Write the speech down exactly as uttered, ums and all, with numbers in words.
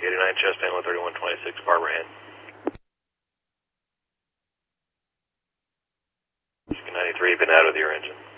eighty-nine Chestnut, one thirty-one twenty-six, Barbara Ann. ninety-three, been out of your engine.